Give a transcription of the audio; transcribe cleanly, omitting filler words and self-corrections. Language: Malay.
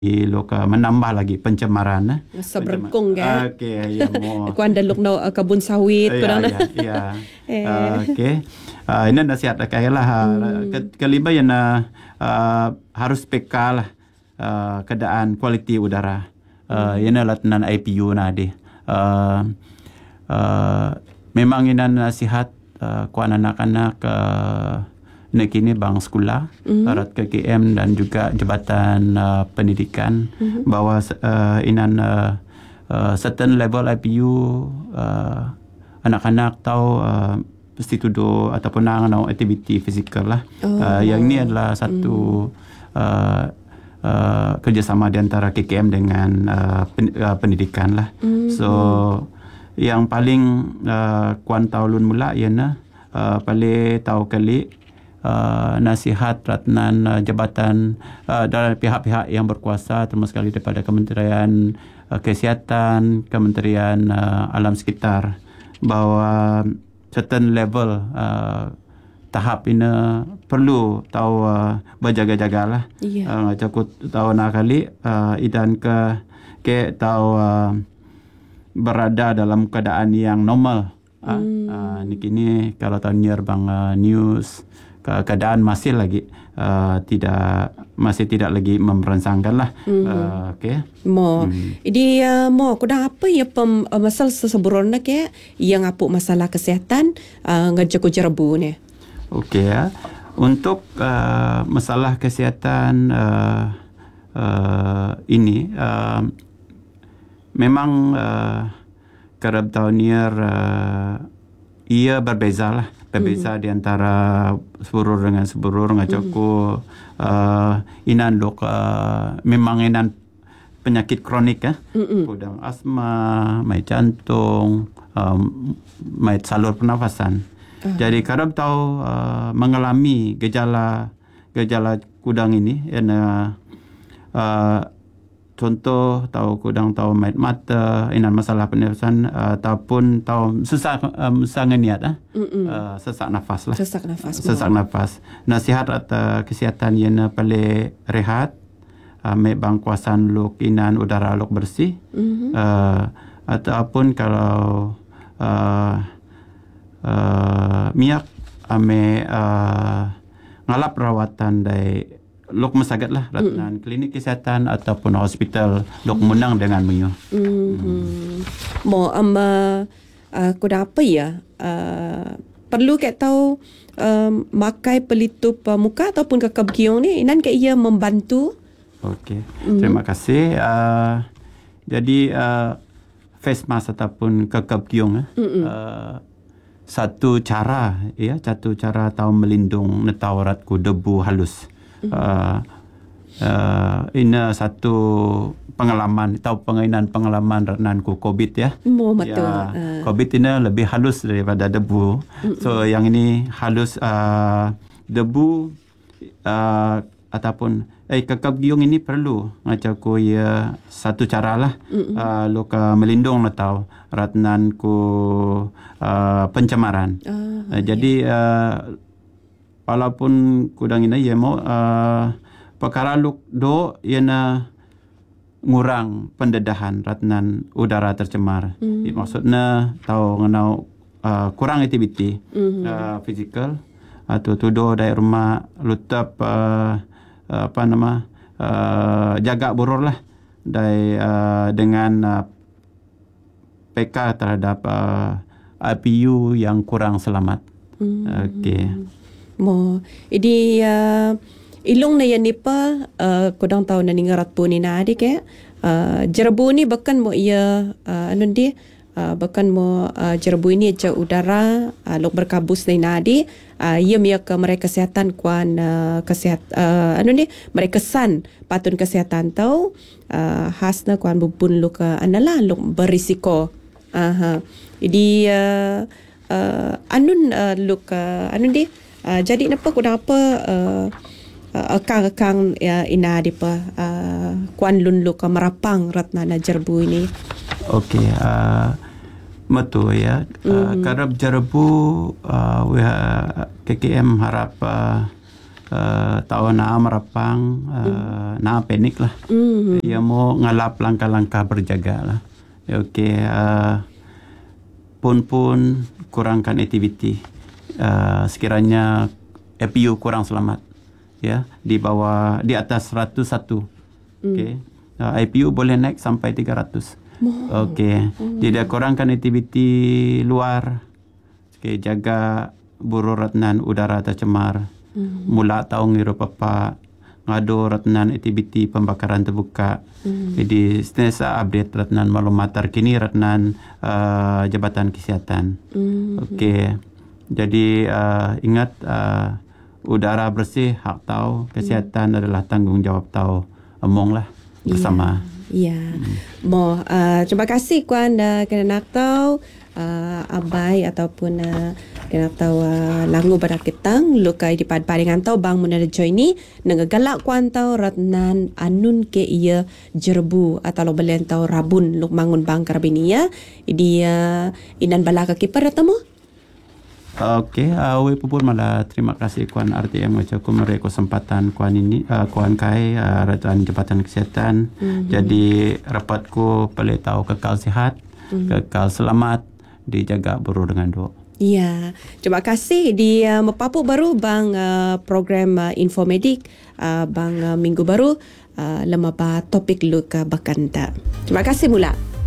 loka menambah lagi pencemaran. Seberkung kan? Okey, ya mo. Kuan dah luk no kebun sawit kurang ya, ya. Okey. Ini nasihat lah. Kelima yang harus peka lah keadaan kualiti udara. Ini latihan IPU nadi. Memang ini nasihat kuan anak-anak kini bang sekolah, Rat KKM dan juga Jabatan Pendidikan bahwa inan certain level IPU anak-anak tahu mesti tuduh ataupun nang aktiviti fizikal lah. Yang ini adalah satu kerjasama di antara KKM dengan pendidikan lah. So yang paling kuan tahun mula iana paling tahu kali nasihat ratnan jabatan dari pihak-pihak yang berkuasa, termasuk sekali daripada Kementerian Kesihatan, Kementerian Alam Sekitar, bahwa certain level tahap ini perlu tahu berjaga-jagalah. Aku tahu nak kali idan ke tahu berada dalam keadaan yang normal. Ini kalau tahu near bang news keadaan masih lagi tidak lagi memerangsangkan lah. Okay. Jadi aku dah apa ya masalah seseburon ke yang apa masalah kesihatan ngajak jerebu ni. Okey ya. Untuk masalah kesihatan ini memang kerap tahun near ia berbeza di antara seburur dengan seburur. Ngajaku inan lok memang inan penyakit kronik kudang asma, mai jantung, mai salur pernafasan. Jadi kerap tahu mengalami gejala kudang ini, contoh tahu kudang tahu mait mata, inan masalah pernafasan ataupun tahu sesak ngeniat sesak nafas lah. Sesak nafas. Nasihat atau kesihatan yang paling rehat, ambil bangkuasan luk inan udara luk bersih, ataupun kalau miak ambil ngalap rawatan dari lok masagat lah ratanan klinik kesihatan ataupun hospital lok menang dengan menyo. Aku dah apa ya? Perlu kat tahu makai pelitup muka ataupun kekab giong ni inan ke ia membantu. Okey. Terima kasih. Jadi face mask ataupun kekab giong satu cara tahu melindung netauratku debu halus. Ini satu pengalaman pengalaman renanku COVID ya. COVID ini lebih halus daripada debu. So yang ini halus debu ataupun kekab giung ini perlu ngajaku ya satu cara lah loka melindung netau ratnanku pencemaran. Jadi walaupun kudang ini ya mau perkara luk do yana ngurang pendedahan ratnan udara tercemar. Maksudnya tahu ngenau kurang aktiviti fizikal atau tudo dari rumah lutap jaga boror lah dari dengan PK terhadap IPU yang kurang selamat. Okey. Jadi ilung na yan nipa kudang tahu na ningarat po ni na adik jerebu ni bahkan mo ia bahkan mo jerebu ini aja udara lok berkabus na nadi ia miak mereka kesehatan kuan mereka kesan patun kesehatan tahu hasna kuan bubun lok anala lok berisiko. Jadi lok jadi napa kudang apa akang ina di pa kuan lun luka merapang ratna na jerbu ini. Okey, betul ya. Karab jerbu KKM harap tahu na merapang na panik lah. Ia mau ngalap langkah-langkah berjaga lah. Okey, pun kurangkan aktiviti. Sekiranya APU kurang selamat, ya, di atas 101. Okey, IPU boleh naik sampai 300. Okey, tidak kurangkan aktiviti luar. Okey, jaga buru ratnan udara tercemar. Mula tahun ngiru papa ngadu ratnan aktiviti pembakaran terbuka. Jadi sentiasa update ratnan maklumat terkini ratnan Jabatan Kesihatan. Okey. Jadi ingat udara bersih hak tahu, kesihatan adalah tanggungjawab tahu. Amonglah bersama. Ya. Terima kasih kuan kena nak tahu abai ataupun kena tahu langu barakitang lukai di pad paringan tahu bang mun ada join ni nagagalak kuan tahu ratnan anun ke ia jerbu atau lo belen tahu rabun luk mangun bang karabinia dia inan balaka kiper atamu. Okey, we pun malah terima kasih kuan RTM macam memberi kesempatan kuan ini kuan kai Ratuan Jabatan Kesihatan. Jadi rapatku boleh tahu kekal sihat, kekal selamat, dijaga buru dengan doa. Ya, terima kasih di Mepapu baru bang program Infomedik bang minggu baru lemah topik luka bakanta. Terima kasih mula.